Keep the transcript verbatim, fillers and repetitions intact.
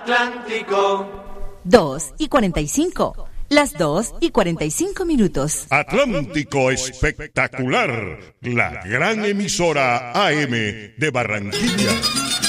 Atlántico. dos y cuarenta y cinco. Las dos y cuarenta y cinco minutos. Atlántico Espectacular, la gran emisora A M de Barranquilla.